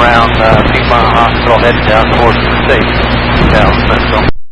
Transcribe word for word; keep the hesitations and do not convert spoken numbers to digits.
around uh, Piedmont Hospital heading down towards the state, down Central.